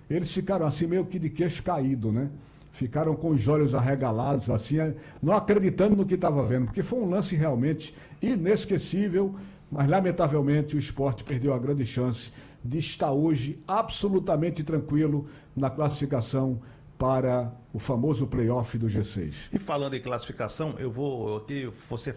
eles ficaram assim meio que de queixo caído, né? Ficaram com os olhos arregalados, assim, não acreditando no que estava vendo, porque foi um lance realmente inesquecível, mas lamentavelmente o Sport perdeu a grande chance de estar hoje absolutamente tranquilo na classificação para o famoso playoff do G6. E falando em classificação, eu vou aqui, você